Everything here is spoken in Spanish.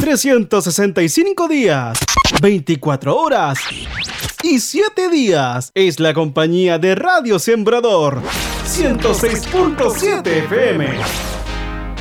365 días, 24 horas y 7 días. Es la compañía de Radio Sembrador 106.7 FM.